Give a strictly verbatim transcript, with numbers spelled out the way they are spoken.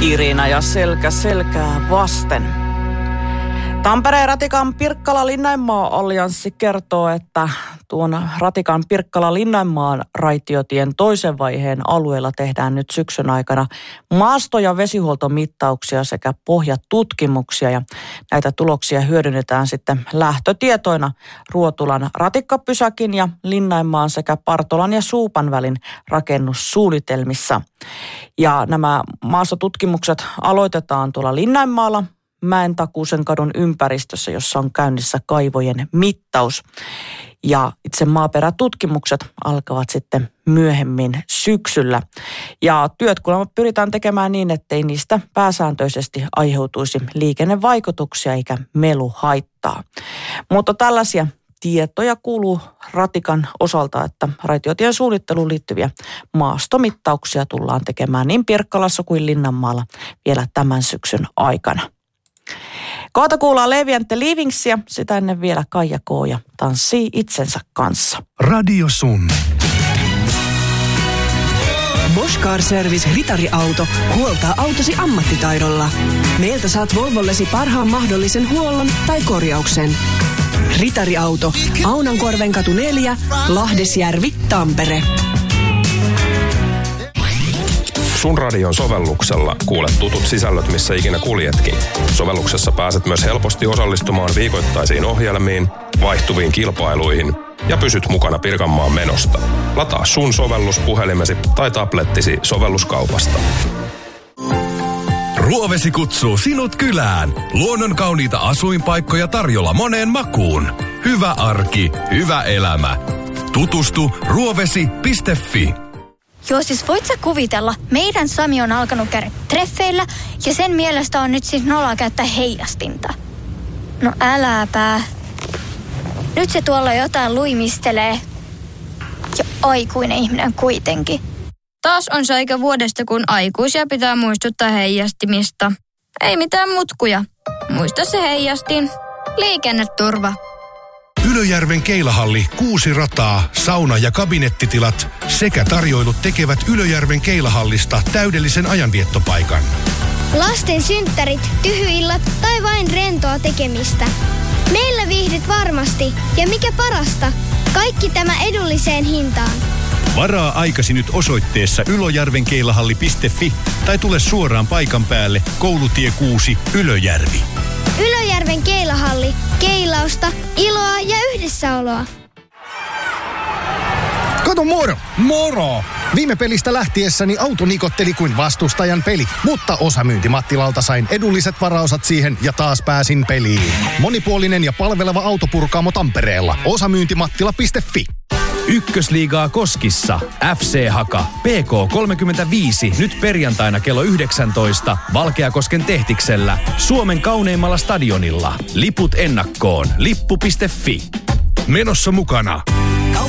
Irina ja selkä selkää vasten. Tampereen Ratikan Pirkkala-Linnanmaa-allianssi kertoo, että tuon Ratikan Pirkkala-Linnanmaan raitiotien toisen vaiheen alueella tehdään nyt syksyn aikana maasto- ja vesihuoltomittauksia sekä pohjatutkimuksia. Ja näitä tuloksia hyödynnetään sitten lähtötietoina Ruotulan ratikkapysäkin ja Linnanmaan sekä Partolan ja Suupan välin rakennussuunnitelmissa. Ja nämä maastotutkimukset aloitetaan tuolla Linnanmaalla Mäentakuusen kadun ympäristössä, jossa on käynnissä kaivojen mittaus. Ja itse maaperätutkimukset alkavat sitten myöhemmin syksyllä. Ja työt kuulemma pyritään tekemään niin, ettei niistä pääsääntöisesti aiheutuisi liikennevaikutuksia eikä meluhaittaa. Mutta tällaisia tietoja kuuluu Ratikan osalta, että raitiotien suunnitteluun liittyviä maastomittauksia tullaan tekemään niin Pirkkalassa kuin Linnanmaalla vielä tämän syksyn aikana. Kohta kuullaan Levi and the Leavingsia, sitä ennen vielä Kaija K. ja tanssii itsensä kanssa. Radio Sun. Bosch Car Service Ritariauto huoltaa autosi ammattitaidolla. Meiltä saat Volvollesi parhaan mahdollisen huollon tai korjauksen. Ritariauto, Aunankorvenkatu neljä, Lahdesjärvi, Tampere. Sun radion sovelluksella kuulet tutut sisällöt, missä ikinä kuljetkin. Sovelluksessa pääset myös helposti osallistumaan viikoittaisiin ohjelmiin, vaihtuviin kilpailuihin ja pysyt mukana Pirkanmaan menosta. Lataa Sun sovellus puhelimesi tai tablettisi sovelluskaupasta. Ruovesi kutsuu sinut kylään. Luonnon kauniita asuinpaikkoja tarjolla moneen makuun. Hyvä arki, hyvä elämä. Tutustu ruovesi piste fi. Joo, siis voit sä kuvitella, meidän Sami on alkanut käydä treffeillä ja sen mielestä on nyt siis noloa käyttää heijastinta. No äläpä. Nyt se tuolla jotain luimistelee. Ja aikuinen ihminen kuitenkin. Taas on se aika vuodesta, kun aikuisia pitää muistuttaa heijastimista. Ei mitään mutkuja. Muista se heijastin. Liikenneturva. Ylöjärven Keilahalli, kuusi rataa, sauna- ja kabinettitilat sekä tarjoilut tekevät Ylöjärven Keilahallista täydellisen ajanviettopaikan. Lasten synttärit, tyhyillat tai vain rentoa tekemistä. Meillä viihdyt varmasti ja mikä parasta, kaikki tämä edulliseen hintaan. Varaa aikasi nyt osoitteessa ylöjärvenkeilahalli piste fi tai tule suoraan paikan päälle Koulutie kuusi, Ylöjärvi. Ylöjärven Keilahalli. Keilausta, iloa ja yhdessäoloa. Kato moro! Moro! Viime pelistä lähtiessäni auto nikotteli kuin vastustajan peli, mutta osamyynti Mattilalta sain edulliset varaosat siihen ja taas pääsin peliin. Monipuolinen ja palveleva autopurkaamo Tampereella. osamyyntimattila piste fi. Ykkösliigaa Koskissa. F C Haka. P K kolmekymmentäviisi. Nyt perjantaina kello yhdeksäntoista. Valkeakosken Tehtiksellä. Suomen kauneimmalla stadionilla. Liput ennakkoon. Lippu piste fi. Menossa mukana